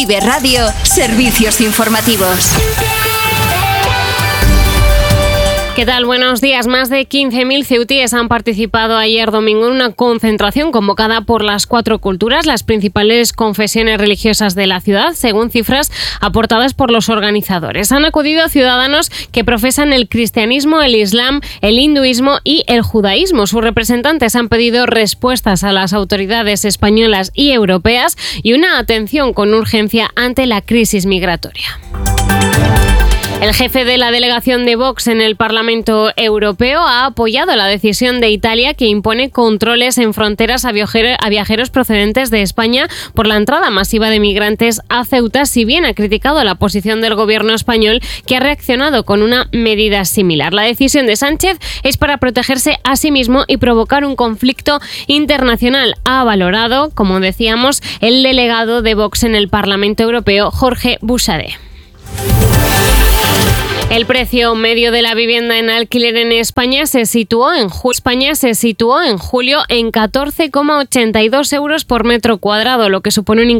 Vive Radio, servicios informativos. ¿Qué tal? Buenos días. Más de 15.000 ceutíes han participado ayer domingo en una concentración convocada por las 4 culturas, las principales confesiones religiosas de la ciudad, según cifras aportadas por los organizadores. Han acudido ciudadanos que profesan el cristianismo, el islam, el hinduismo y el judaísmo. Sus representantes han pedido respuestas a las autoridades españolas y europeas y una atención con urgencia ante la crisis migratoria. El jefe de la delegación de Vox en el Parlamento Europeo ha apoyado la decisión de Italia que impone controles en fronteras a viajeros procedentes de España por la entrada masiva de migrantes a Ceuta, si bien ha criticado la posición del gobierno español, que ha reaccionado con una medida similar. La decisión de Sánchez es para protegerse a sí mismo y provocar un conflicto internacional, ha valorado, como decíamos, el delegado de Vox en el Parlamento Europeo, Jorge Buxadé. El precio medio de la vivienda en alquiler en España se situó en julio en 14,82 euros por metro cuadrado, lo que supone un